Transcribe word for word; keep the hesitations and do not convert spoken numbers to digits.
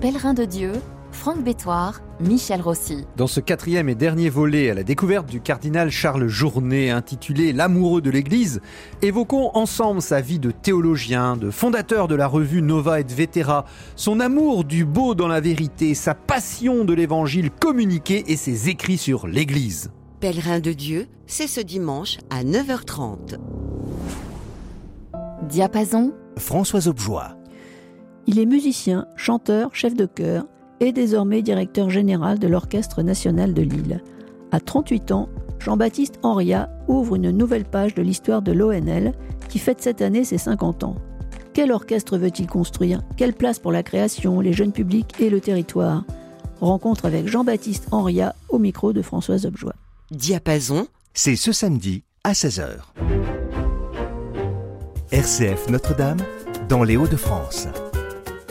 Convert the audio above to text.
Pèlerins de Dieu, Franck Bétoir, Michel Rossi. Dans ce quatrième et dernier volet à la découverte du cardinal Charles Journet, intitulé L'amoureux de l'Église, évoquons ensemble sa vie de théologien, de fondateur de la revue Nova et Vetera, son amour du beau dans la vérité, sa passion de l'évangile communiqué et ses écrits sur l'Église. Pèlerins de Dieu, c'est ce dimanche à neuf heures trente. Diapason, Françoise Objoie. Il est musicien, chanteur, chef de chœur et désormais directeur général de l'Orchestre national de Lille. À trente-huit ans, Jean-Baptiste Henriat ouvre une nouvelle page de l'histoire de l'O N L qui fête cette année ses cinquante ans. Quel orchestre veut-il construire ? Quelle place pour la création, les jeunes publics et le territoire ? Rencontre avec Jean-Baptiste Henriat au micro de Françoise Objoie. Diapason, C'est ce samedi à seize heures. R C F Notre-Dame, dans les Hauts-de-France.